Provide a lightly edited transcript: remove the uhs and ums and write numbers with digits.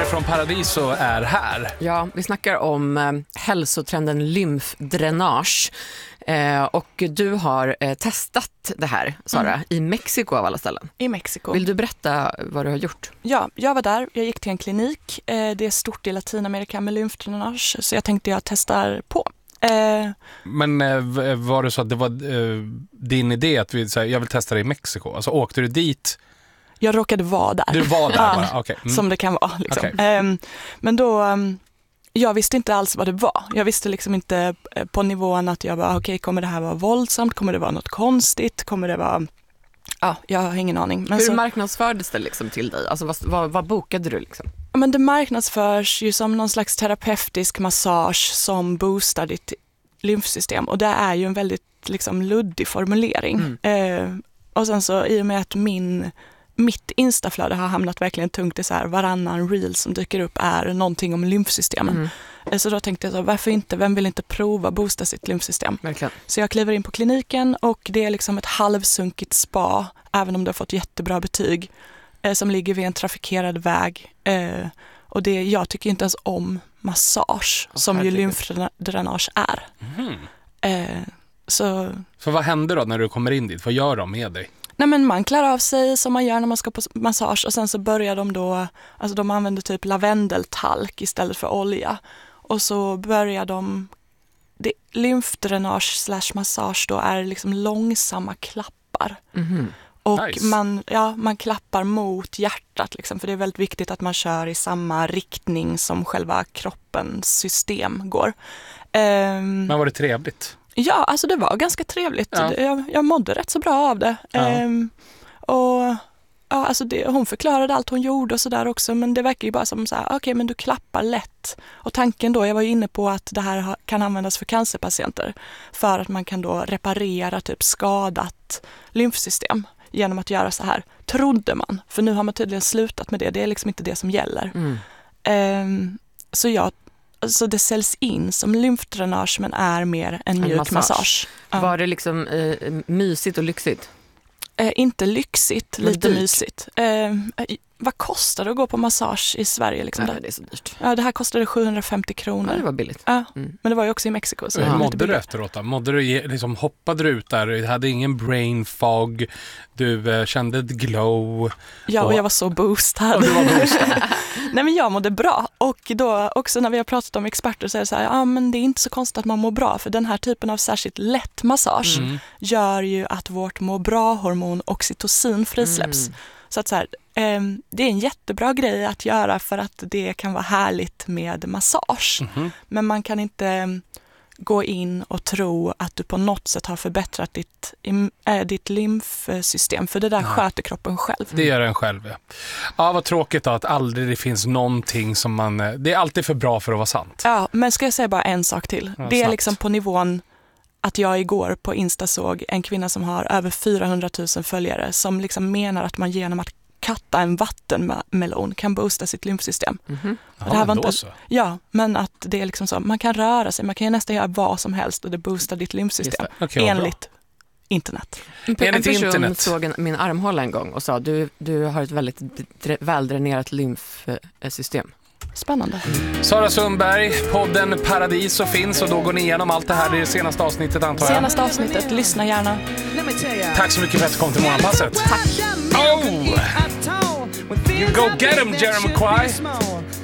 från Paradiso är här. Ja, vi snackar om hälsotrenden lymfdränage. Och du har testat det här, Sara, i Mexiko av alla ställen. I Mexiko. Vill du berätta vad du har gjort? Ja, jag var där. Jag gick till en klinik. Det är stort i Latinamerika med lymfdränage, så jag tänkte jag testar på. Men var det så att det var din idé att jag vill testa det i Mexiko? Alltså åkte du dit? Jag råkade vara där. Du var där bara? Okay. Som det kan vara. Liksom. Okay. Men då, jag visste inte alls vad det var. Jag visste liksom inte på nivån att jag bara, okej, kommer det här vara våldsamt? Kommer det vara något konstigt? Kommer det vara... Ja, jag har ingen aning. Men hur marknadsfördes det liksom till dig? Alltså vad bokade du liksom? Men det marknadsförs ju som någon slags terapeutisk massage som boostar ditt lymfsystem. Och det är ju en väldigt liksom luddig formulering. Och sen så i och med att mitt instaflöde har hamnat verkligen tungt i så här varannan reel som dyker upp är någonting om lymfsystemen. Så då tänkte jag så, varför inte? Vem vill inte prova boosta sitt lymfsystem? Verkligen. Så jag kliver in på kliniken och det är liksom ett halvsunkigt spa, även om det har fått jättebra betyg, som ligger vid en trafikerad väg. Och jag tycker inte ens om massage, som ju lymfdränage är. Så vad händer då när du kommer in dit? Vad gör de med dig? Nej, men man klär av sig som man gör när man ska på massage och sen så börjar de då, alltså de använder typ lavendeltalk istället för olja och så börjar de, lymfdränage / massage då är liksom långsamma klappar. Och nice. man klappar mot hjärtat liksom, för det är väldigt viktigt att man kör i samma riktning som själva kroppens system går. Men var det trevligt? Ja, alltså det var ganska trevligt. Ja. Jag mådde rätt så bra av det. Och ja, alltså hon förklarade allt hon gjorde och sådär också, men det verkar ju bara som så här, okej, men du klappar lätt. Och tanken då, jag var ju inne på att det här kan användas för cancerpatienter för att man kan då reparera typ skadat lymfsystem genom att göra så här, trodde man. För nu har man tydligen slutat med det, det är liksom inte det som gäller. Så det säljs in som lymfdränage men är mer en mjuk massage. Ja. Var det liksom mysigt och lyxigt? Inte lyxigt, lite dyrt. Mysigt. Vad kostar det att gå på massage i Sverige? Liksom? Det är så dyrt. Ja, det här kostade 750 kronor. Ja, det var billigt. Ja, men det var ju också i Mexiko. Så hur mådde du efteråt då? Hoppade du ut där? Du hade ingen brain fog. Du kände ett glow. Ja, och jag var så boostad. Och du var boostad. Nej, men jag mådde bra. Och då också när vi har pratat om experter så är det så här, men det är inte så konstigt att man mår bra. För den här typen av särskilt lätt massage gör ju att vårt må bra-hormon oxytocin frisläpps. Så att så här, det är en jättebra grej att göra för att det kan vara härligt med massage. Men man kan inte gå in och tro att du på något sätt har förbättrat ditt lymfsystem. För det där sköter kroppen själv. Det gör den själv, ja. Ja, vad tråkigt då, att aldrig det finns någonting som man... Det är alltid för bra för att vara sant. Ja, men ska jag säga bara en sak till? Ja, det är snabbt. liksom på nivån att jag igår på Insta såg en kvinna som har över 400 000 följare som liksom menar att man genom att katta en vattenmelon kan boosta sitt lymfsystem. Ja, det här var då inte, så. ja, men att det är liksom så, man kan röra sig, man kan ju nästan göra vad som helst och det boostar ditt lymfsystem. Okay, enligt internet. En person internet. såg min armhåla en gång och sa du har ett väldigt väldränerat lymfsystem. Spännande. Sara Sundberg, podden Paradiso finns och då går ni igenom allt det här. Det är det senaste avsnittet, antar jag. Senaste avsnittet, lyssna gärna. Tack så mycket för att du kom till Morgonpasset. Tack. Oh! You go get him, Jeremy Quay.